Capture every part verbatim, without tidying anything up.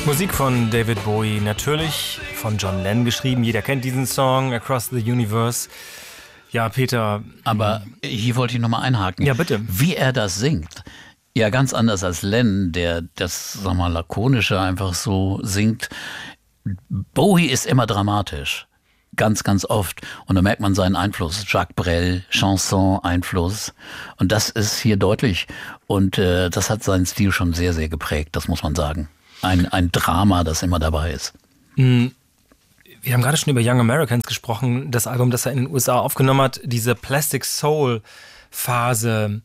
Musik von David Bowie, natürlich von John Lennon geschrieben. Jeder kennt diesen Song, Across the Universe. Ja, Peter. Aber hier wollte ich nochmal einhaken. Ja, bitte. Wie er das singt. Ja, ganz anders als Lennon, der das, sag mal, lakonische einfach so singt. Bowie ist immer dramatisch. Ganz, ganz oft. Und da merkt man seinen Einfluss. Jacques Brel, Chanson-Einfluss. Und das ist hier deutlich. Und äh, das hat seinen Stil schon sehr, sehr geprägt, das muss man sagen. Ein, ein Drama, das immer dabei ist. Wir haben gerade schon über Young Americans gesprochen, das Album, das er in den U S A aufgenommen hat, diese Plastic Soul Phase.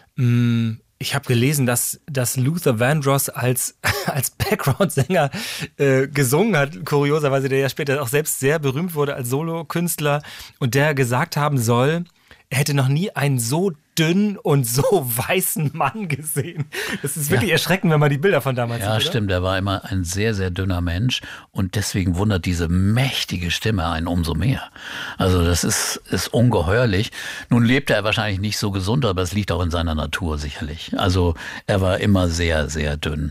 Ich habe gelesen, dass, dass Luther Vandross als, als Background-Sänger äh, gesungen hat, kurioserweise, der ja später auch selbst sehr berühmt wurde als Solokünstler und der gesagt haben soll, er hätte noch nie einen so dünnen und so weißen Mann gesehen. Das ist wirklich ja erschreckend, wenn man die Bilder von damals ja, sieht. Ja, stimmt. Er war immer ein sehr, sehr dünner Mensch und deswegen wundert diese mächtige Stimme einen umso mehr. Also das ist, ist ungeheuerlich. Nun lebte er wahrscheinlich nicht so gesund, aber es liegt auch in seiner Natur sicherlich. Also er war immer sehr, sehr dünn.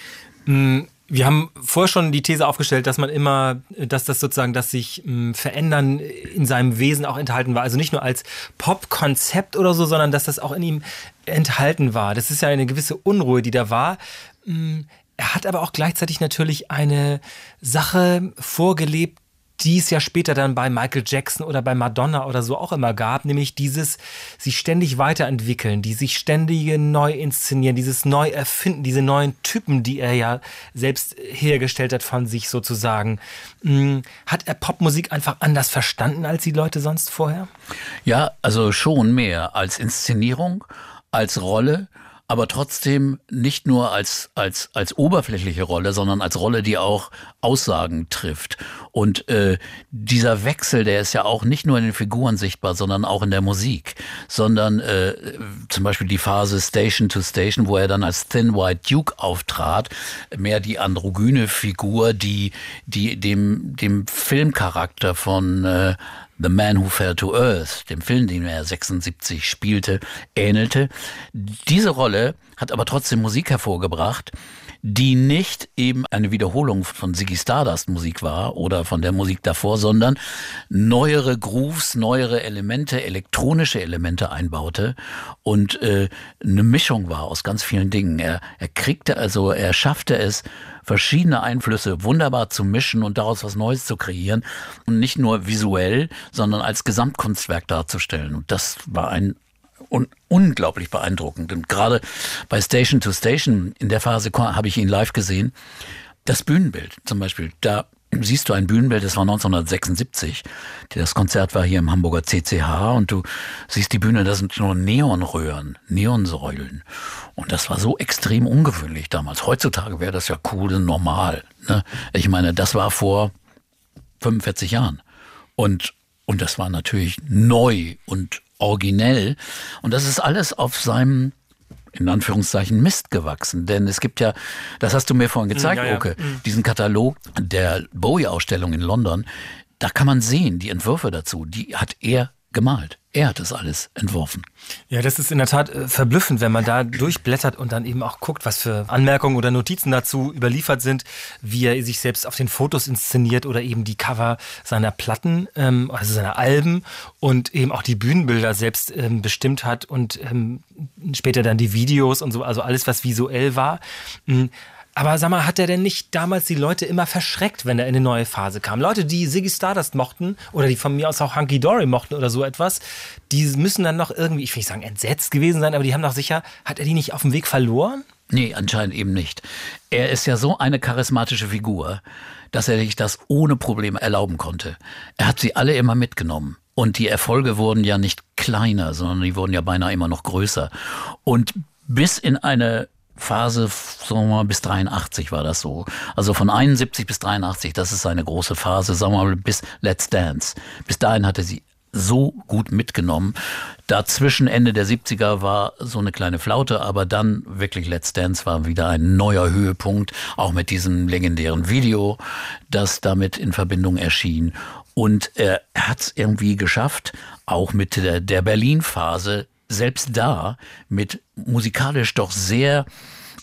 Mhm. Wir haben vorher schon die These aufgestellt, dass man immer, dass das sozusagen, dass sich mh, Verändern in seinem Wesen auch enthalten war. Also nicht nur als Pop-Konzept oder so, sondern dass das auch in ihm enthalten war. Das ist ja eine gewisse Unruhe, die da war. Mh, er hat aber auch gleichzeitig natürlich eine Sache vorgelebt, die es ja später dann bei Michael Jackson oder bei Madonna oder so auch immer gab, nämlich dieses sich ständig weiterentwickeln, die sich ständige neu inszenieren, dieses Neuerfinden, diese neuen Typen, die er ja selbst hergestellt hat von sich sozusagen. Hat er Popmusik einfach anders verstanden als die Leute sonst vorher? Ja, also schon mehr als Inszenierung, als Rolle, aber trotzdem nicht nur als, als, als oberflächliche Rolle, sondern als Rolle, die auch Aussagen trifft. Und äh, dieser Wechsel, der ist ja auch nicht nur in den Figuren sichtbar, sondern auch in der Musik. Sondern äh, zum Beispiel die Phase Station to Station, wo er dann als Thin White Duke auftrat, mehr die androgyne Figur, die, die dem, dem Filmcharakter von äh, The Man Who Fell to Earth, dem Film, den er sechsundsiebzig spielte, ähnelte. Diese Rolle hat aber trotzdem Musik hervorgebracht, die nicht eben eine Wiederholung von Ziggy Stardust Musik war oder von der Musik davor, sondern neuere Grooves, neuere Elemente, elektronische Elemente einbaute und äh, eine Mischung war aus ganz vielen Dingen. Er, er kriegte also, er schaffte es, verschiedene Einflüsse wunderbar zu mischen und daraus was Neues zu kreieren und nicht nur visuell, sondern als Gesamtkunstwerk darzustellen. Und das war ein un- unglaublich beeindruckend. Und gerade bei Station to Station, in der Phase habe ich ihn live gesehen, das Bühnenbild zum Beispiel, da siehst du ein Bühnenbild, das war neunzehnhundertsechsundsiebzig. Das Konzert war hier im Hamburger C C H und du siehst die Bühne, das sind nur Neonröhren, Neonsäulen. Und das war so extrem ungewöhnlich damals. Heutzutage wäre das ja cool und normal. Ne? Ich meine, das war vor fünfundvierzig Jahren. Und, und das war natürlich neu und originell. Und das ist alles auf seinem, in Anführungszeichen, Mist gewachsen. Denn es gibt ja, das hast du mir vorhin gezeigt, ja, ja. Oke, diesen Katalog der Bowie-Ausstellung in London. Da kann man sehen, die Entwürfe dazu, die hat er gemalt. Er hat das alles entworfen. Ja, das ist in der Tat äh, verblüffend, wenn man da durchblättert und dann eben auch guckt, was für Anmerkungen oder Notizen dazu überliefert sind, wie er sich selbst auf den Fotos inszeniert oder eben die Cover seiner Platten, ähm, also seiner Alben und eben auch die Bühnenbilder selbst ähm, bestimmt hat und ähm, später dann die Videos und so, also alles, was visuell war. Mhm. Aber sag mal, hat er denn nicht damals die Leute immer verschreckt, wenn er in eine neue Phase kam? Leute, die Ziggy Stardust mochten oder die von mir aus auch Hunky Dory mochten oder so etwas, die müssen dann noch irgendwie, ich will nicht sagen entsetzt gewesen sein, aber die haben doch sicher, hat er die nicht auf dem Weg verloren? Nee, anscheinend eben nicht. Er ist ja so eine charismatische Figur, dass er sich das ohne Probleme erlauben konnte. Er hat sie alle immer mitgenommen. Und die Erfolge wurden ja nicht kleiner, sondern die wurden ja beinahe immer noch größer. Und bis in eine Phase, sagen wir mal, bis dreiundachtzig war das so. Also von einundsiebzig bis dreiundachtzig, das ist seine große Phase, sagen wir mal, bis Let's Dance. Bis dahin hatte sie so gut mitgenommen. Dazwischen Ende der siebziger war so eine kleine Flaute, aber dann wirklich Let's Dance war wieder ein neuer Höhepunkt, auch mit diesem legendären Video, das damit in Verbindung erschien. Und er hat es irgendwie geschafft, auch mit der, der Berlin-Phase, selbst da mit musikalisch doch sehr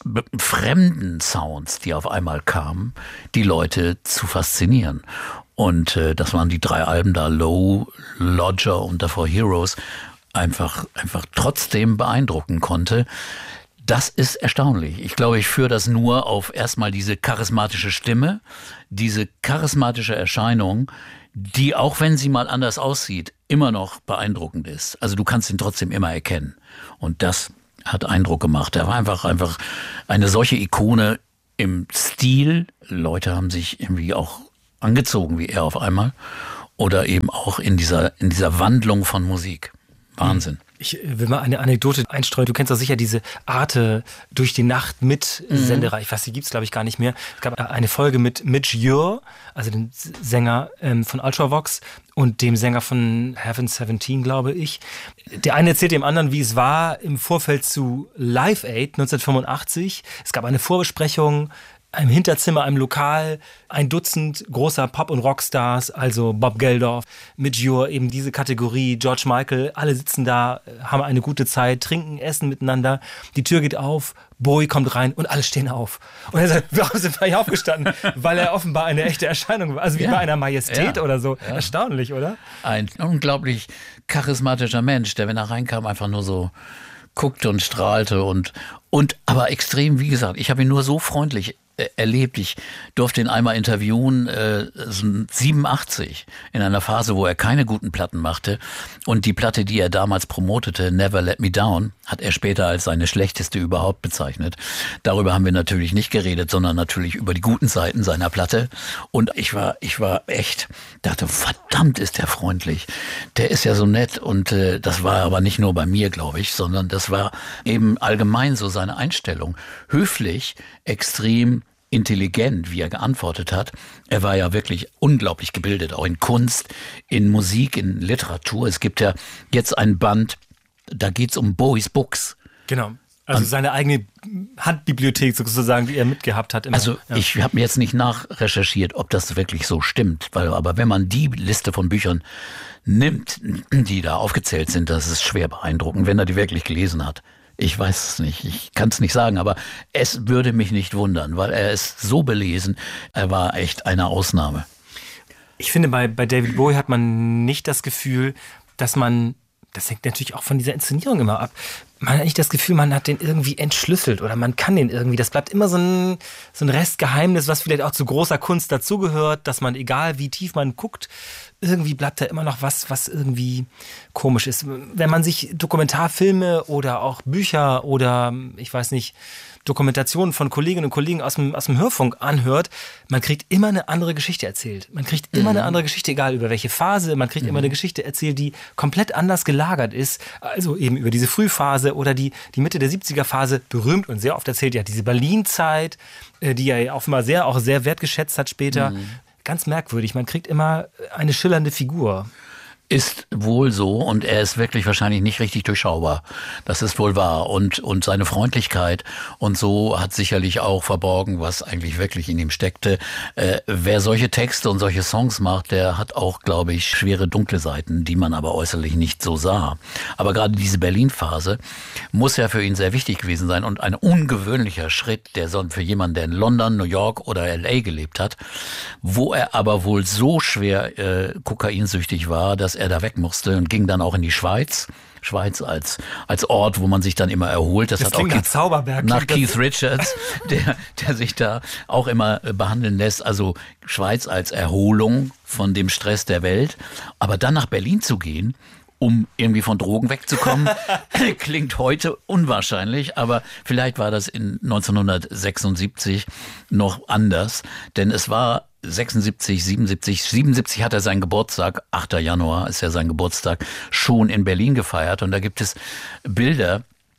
fremden Sounds, die auf einmal kamen, die Leute zu faszinieren. Und äh, das waren die drei Alben da, Low, Lodger und davor Heroes, einfach, einfach trotzdem beeindrucken konnte. Das ist erstaunlich. Ich glaube, ich führe das nur auf erstmal diese charismatische Stimme, diese charismatische Erscheinung, die, auch wenn sie mal anders aussieht, immer noch beeindruckend ist. Also du kannst ihn trotzdem immer erkennen. Und das hat Eindruck gemacht. Er war einfach, einfach eine solche Ikone im Stil. Leute haben sich irgendwie auch angezogen wie er auf einmal. Oder eben auch in dieser, in dieser Wandlung von Musik. Wahnsinn. Ich will mal eine Anekdote einstreuen. Du kennst doch sicher diese Arte durch die Nacht mit Sendereihe. Ich weiß, die gibt's glaube ich gar nicht mehr. Es gab eine Folge mit Midge Ure, also dem Sänger ähm, von Ultravox und dem Sänger von Heaven siebzehn, glaube ich. Der eine erzählt dem anderen, wie es war im Vorfeld zu Live Aid neunzehnhundertfünfundachtzig. Es gab eine Vorbesprechung im Hinterzimmer, einem Lokal, ein Dutzend großer Pop- und Rockstars, also Bob Geldof, Midge Ure, eben diese Kategorie, George Michael, alle sitzen da, haben eine gute Zeit, trinken, essen miteinander, die Tür geht auf, Bowie kommt rein und alle stehen auf. Und er sagt, warum sind wir nicht aufgestanden? Weil er offenbar eine echte Erscheinung war, also wie ja, bei einer Majestät ja, oder so. Ja. Erstaunlich, oder? Ein unglaublich charismatischer Mensch, der, wenn er reinkam, einfach nur so guckte und strahlte und, und aber extrem, wie gesagt, ich habe ihn nur so freundlich erlebt. Ich durfte ihn einmal interviewen, äh, siebenundachtzig, in einer Phase, wo er keine guten Platten machte. Und die Platte, die er damals promotete, Never Let Me Down, hat er später als seine schlechteste überhaupt bezeichnet. Darüber haben wir natürlich nicht geredet, sondern natürlich über die guten Seiten seiner Platte. Und ich war, ich war echt, dachte, verdammt ist der freundlich. Der ist ja so nett. Und äh, das war aber nicht nur bei mir, glaube ich, sondern das war eben allgemein so seine Einstellung. Höflich, extrem intelligent, wie er geantwortet hat. Er war ja wirklich unglaublich gebildet, auch in Kunst, in Musik, in Literatur. Es gibt ja jetzt ein Band, da geht's um Bowies Books. Genau. Also und seine eigene Handbibliothek sozusagen, die er mitgehabt hat. Immer. Also ja. Ich habe mir jetzt nicht nachrecherchiert, ob das wirklich so stimmt. Weil, aber wenn man die Liste von Büchern nimmt, die da aufgezählt sind, das ist schwer beeindruckend, wenn er die wirklich gelesen hat. Ich weiß es nicht, ich kann es nicht sagen, aber es würde mich nicht wundern, weil er ist so belesen, er war echt eine Ausnahme. Ich finde, bei, bei David Bowie hat man nicht das Gefühl, dass man, das hängt natürlich auch von dieser Inszenierung immer ab, man hat nicht das Gefühl, man hat den irgendwie entschlüsselt oder man kann den irgendwie, das bleibt immer so ein, so ein Restgeheimnis, was vielleicht auch zu großer Kunst dazugehört, dass man, egal wie tief man guckt, irgendwie bleibt da immer noch was, was irgendwie komisch ist. Wenn man sich Dokumentarfilme oder auch Bücher oder, ich weiß nicht, Dokumentationen von Kolleginnen und Kollegen aus dem, aus dem Hörfunk anhört, man kriegt immer eine andere Geschichte erzählt. Man kriegt immer mhm. eine andere Geschichte, egal über welche Phase, man kriegt mhm. immer eine Geschichte erzählt, die komplett anders gelagert ist. Also eben über diese Frühphase oder die, die Mitte der siebziger Phase, berühmt und sehr oft erzählt, ja, diese Berlin-Zeit, die er offenbar sehr, auch sehr wertgeschätzt hat später. Mhm. Ganz merkwürdig, man kriegt immer eine schillernde Figur. Ist wohl so und er ist wirklich wahrscheinlich nicht richtig durchschaubar. Das ist wohl wahr. Und, und seine Freundlichkeit und so hat sicherlich auch verborgen, was eigentlich wirklich in ihm steckte. Äh, wer solche Texte und solche Songs macht, der hat auch, glaube ich, schwere dunkle Seiten, die man aber äußerlich nicht so sah. Aber gerade diese Berlin-Phase muss ja für ihn sehr wichtig gewesen sein und ein ungewöhnlicher Schritt, der so für jemanden, der in London, New York oder L A gelebt hat, wo er aber wohl so schwer äh, kokainsüchtig war, dass er da weg musste und ging dann auch in die Schweiz. Schweiz als als Ort, wo man sich dann immer erholt. Das, das hat auch nach Zauberberg. Nach Keith Richards, der der sich da auch immer behandeln lässt. Also Schweiz als Erholung von dem Stress der Welt. Aber dann nach Berlin zu gehen, um irgendwie von Drogen wegzukommen, klingt heute unwahrscheinlich, aber vielleicht war das in neunzehnhundertsechsundsiebzig noch anders, denn es war sechsundsiebzig, siebenundsiebzig, siebenundsiebzig hat er seinen Geburtstag, achter Januar ist ja sein Geburtstag, schon in Berlin gefeiert und da gibt es Bilder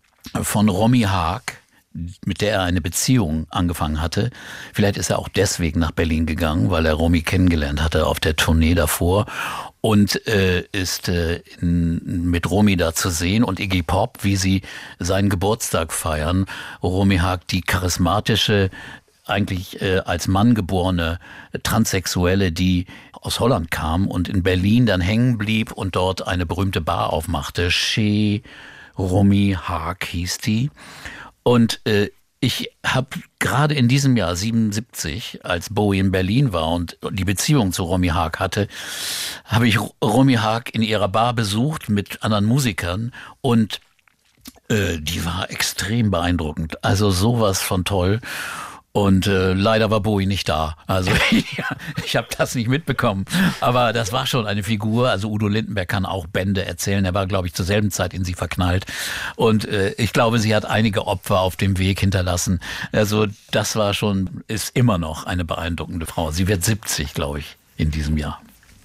von Romy Haag, mit der er eine Beziehung angefangen hatte. Vielleicht ist er auch deswegen nach Berlin gegangen, weil er Romy kennengelernt hatte auf der Tournee davor und äh, ist äh, in, mit Romy da zu sehen und Iggy Pop, wie sie seinen Geburtstag feiern. Romy Haag, die charismatische, eigentlich äh, als Mann geborene Transsexuelle, die aus Holland kam und in Berlin dann hängen blieb und dort eine berühmte Bar aufmachte. Chez Romy Haag hieß die. Und äh, Ich habe gerade in diesem Jahr siebenundsiebzig, als Bowie in Berlin war und die Beziehung zu Romy Haag hatte, habe ich Romy Haag in ihrer Bar besucht mit anderen Musikern und äh, die war extrem beeindruckend. Also sowas von toll. Und äh, leider war Bowie nicht da. Also ich, ich habe das nicht mitbekommen. Aber das war schon eine Figur. Also Udo Lindenberg kann auch Bände erzählen. Er war, glaube ich, zur selben Zeit in sie verknallt. Und äh, ich glaube, sie hat einige Opfer auf dem Weg hinterlassen. Also das war schon, ist immer noch eine beeindruckende Frau. Sie wird siebzig, glaube ich, in diesem Jahr.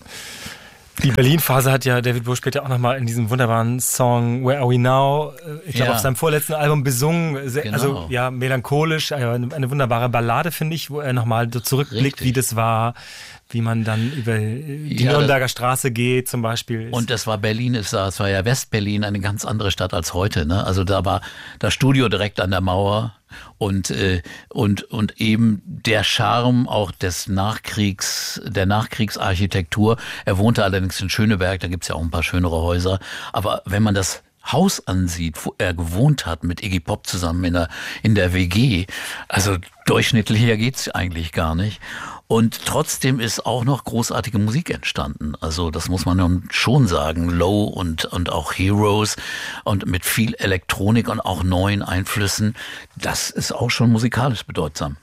Die Berlin-Phase hat ja David Bowie später auch nochmal in diesem wunderbaren Song Where Are We Now, ich glaube Ja. auf seinem vorletzten Album besungen, sehr, Genau. also ja, melancholisch, eine, eine wunderbare Ballade, finde ich, wo er nochmal so zurückblickt, Richtig. wie das war, wie man dann über die Ja, Nürnberger Straße geht zum Beispiel. Und das war Berlin, ist das war ja Westberlin, eine ganz andere Stadt als heute. Ne? Also da war das Studio direkt an der Mauer und äh, und und eben der Charme auch des Nachkriegs, der Nachkriegsarchitektur. Er wohnte allerdings in Schöneberg, da gibt's ja auch ein paar schönere Häuser. Aber wenn man das Haus ansieht, wo er gewohnt hat mit Iggy Pop zusammen in der in der W G, also durchschnittlicher geht's eigentlich gar nicht. Und trotzdem ist auch noch großartige Musik entstanden. Also das muss man nun schon sagen. Low und, und auch Heroes und mit viel Elektronik und auch neuen Einflüssen. Das ist auch schon musikalisch bedeutsam.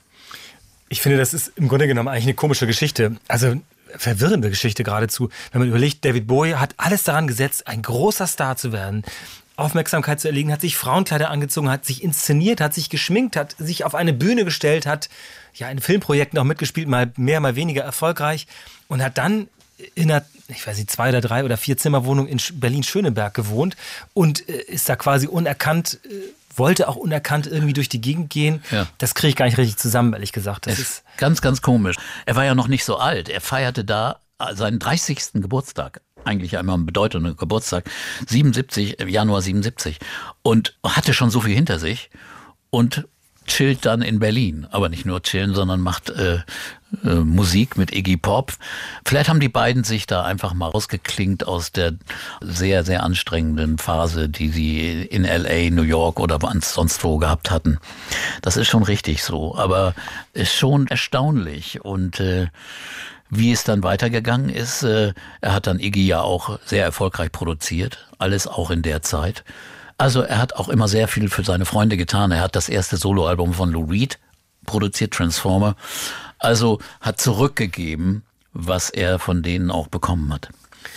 Ich finde, das ist im Grunde genommen eigentlich eine komische Geschichte. Also verwirrende Geschichte geradezu. Wenn man überlegt, David Bowie hat alles daran gesetzt, ein großer Star zu werden, Aufmerksamkeit zu erlegen, hat sich Frauenkleider angezogen, hat sich inszeniert, hat sich geschminkt, hat sich auf eine Bühne gestellt, hat ja in Filmprojekten auch mitgespielt, mal mehr, mal weniger erfolgreich und hat dann in einer, ich weiß nicht, zwei oder drei oder vier Zimmerwohnung in Berlin-Schöneberg gewohnt und äh, ist da quasi unerkannt, äh, wollte auch unerkannt irgendwie durch die Gegend gehen. Ja. Das kriege ich gar nicht richtig zusammen, ehrlich gesagt. Das Es ist ist ganz, ganz komisch. Er war ja noch nicht so alt. Er feierte da seinen dreißigsten Geburtstag. Eigentlich einmal ein bedeutender Geburtstag. siebenundsiebzig, Januar siebenundsiebzig. Und hatte schon so viel hinter sich und chillt dann in Berlin. Aber nicht nur chillen, sondern macht äh, äh, Musik mit Iggy Pop. Vielleicht haben die beiden sich da einfach mal rausgeklinkt aus der sehr, sehr anstrengenden Phase, die sie in L A, New York oder sonst wo gehabt hatten. Das ist schon richtig so, aber ist schon erstaunlich. Und äh, wie es dann weitergegangen ist, äh, er hat dann Iggy ja auch sehr erfolgreich produziert, alles auch in der Zeit. Also er hat auch immer sehr viel für seine Freunde getan. Er hat das erste Soloalbum von Lou Reed produziert, Transformer. Also hat zurückgegeben, was er von denen auch bekommen hat.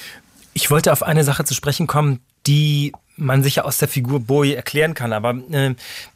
Ich wollte auf eine Sache zu sprechen kommen, die man sicher aus der Figur Bowie erklären kann, aber äh,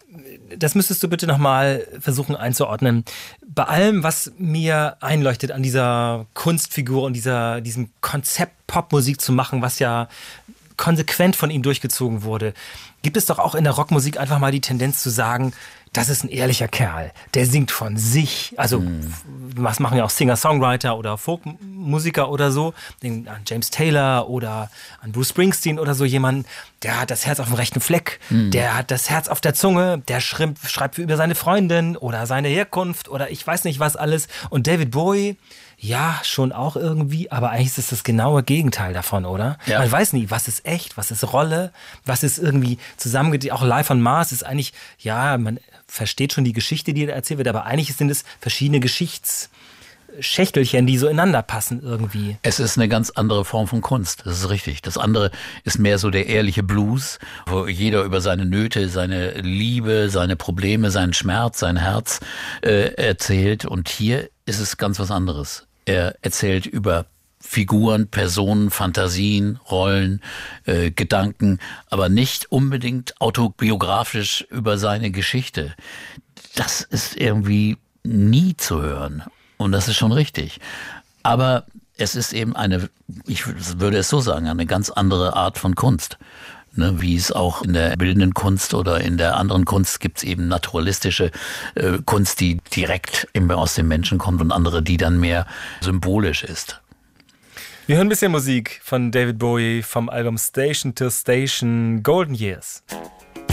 das müsstest du bitte nochmal versuchen einzuordnen. Bei allem, was mir einleuchtet an dieser Kunstfigur und dieser, diesem Konzept Popmusik zu machen, was ja konsequent von ihm durchgezogen wurde, gibt es doch auch in der Rockmusik einfach mal die Tendenz zu sagen, das ist ein ehrlicher Kerl, der singt von sich, also mm. was machen ja auch Singer-Songwriter oder Folkmusiker oder so, denken an James Taylor oder an Bruce Springsteen oder so jemanden, der hat das Herz auf dem rechten Fleck, mm. der hat das Herz auf der Zunge, der schreibt, schreibt über seine Freundin oder seine Herkunft oder ich weiß nicht was alles. Und David Bowie, ja, schon auch irgendwie, aber eigentlich ist es das genaue Gegenteil davon, oder? Ja. Man weiß nie, was ist echt, was ist Rolle, was ist irgendwie zusammengedreht. Auch Live on Mars ist eigentlich, ja, man versteht schon die Geschichte, die da erzählt wird, aber eigentlich sind es verschiedene Geschichtsschächtelchen, die so ineinander passen irgendwie. Es ist eine ganz andere Form von Kunst, das ist richtig. Das andere ist mehr so der ehrliche Blues, wo jeder über seine Nöte, seine Liebe, seine Probleme, seinen Schmerz, sein Herz äh, erzählt. Und hier ist es ganz was anderes. Er erzählt über Figuren, Personen, Fantasien, Rollen, äh, Gedanken, aber nicht unbedingt autobiografisch über seine Geschichte. Das ist irgendwie nie zu hören. Und das ist schon richtig. Aber es ist eben eine, ich würde es so sagen, eine ganz andere Art von Kunst. Ne, wie es auch in der bildenden Kunst oder in der anderen Kunst gibt es eben naturalistische äh, Kunst, die direkt aus dem Menschen kommt und andere, die dann mehr symbolisch ist. Wir hören ein bisschen Musik von David Bowie vom Album Station to Station Golden Years.